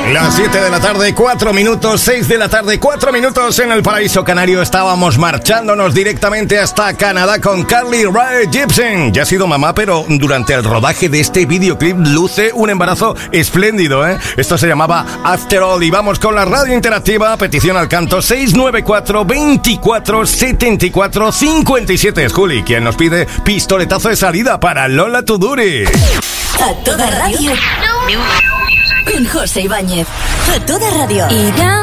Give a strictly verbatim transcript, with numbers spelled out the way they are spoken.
Las siete de la tarde, cuatro minutos, seis de la tarde, cuatro minutos en el paraíso canario. Estábamos marchándonos directamente hasta Canadá con Carly Rae Jepsen. Ya ha sido mamá, pero durante el rodaje de este videoclip luce un embarazo espléndido, ¿eh? Esto se llamaba After All. Y vamos con la radio interactiva, petición al canto seis nueve cuatro, veinticuatro, setenta y cuatro, cincuenta y siete. Es Juli quien nos pide pistoletazo de salida para Lola Tuduri. A toda radio. Con José Ibáñez. A toda radio. Y